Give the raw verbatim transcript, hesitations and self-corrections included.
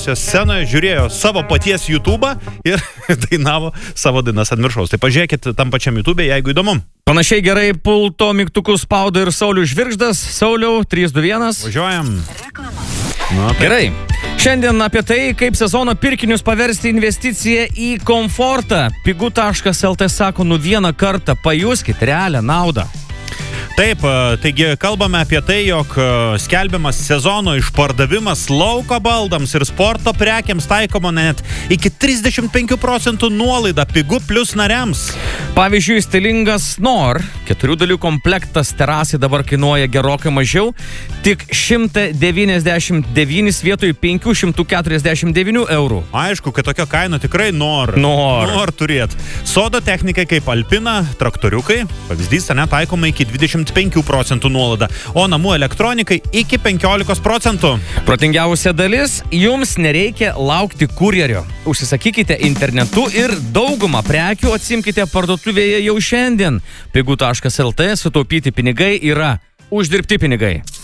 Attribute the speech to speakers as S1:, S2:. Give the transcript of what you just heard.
S1: didžiausioje scenoje žiūrėjo savo paties YouTube'ą ir dainavo savo dainas ant viršaus. Tai pažiūrėkit tam pačiam YouTube'e, jeigu įdomu.
S2: Panašiai gerai pulto mygtukus spaudo ir Saulius Žvirgždas. Sauliau, trys, du, vienas.
S1: Važiuojam. Nu, tai...
S2: Gerai. Šiandien apie tai, kaip sezono pirkinius paversti investiciją į komfortą. Pigu taškas lt sako, nu vieną kartą pajuskit realią naudą.
S1: Taip, taigi kalbame apie tai, jog skelbiamas sezono išpardavimas lauko baldams ir sporto prekiams taikoma net iki trisdešimt penkių procentų nuolaida Pigu Plus nariams.
S2: Pavyzdžiui, stilingas Nor, keturių dalių komplektas terasai dabar kainuoja gerokai mažiau, tik šimtas devyniasdešimt devyni vietoj penkių šimtų keturiasdešimt devyni eurų.
S1: Aišku, kad tokia kaina tikrai Nor.
S2: Nor.
S1: Nor turėt. Sodo technikai kaip Alpina, traktoriukai, pavyzdys, ne, taikoma iki dvidešimt penkių procentų nuolaida, o namų elektronikai iki penkiolikos procentų.
S2: Protingiausia dalis, jums nereikia laukti kurjerio. Užsisakykite internetu ir daugumą prekių atsimkite parduotuvėje jau šiandien. Pigu taškas lt, sutaupyti pinigai yra uždirbti pinigai.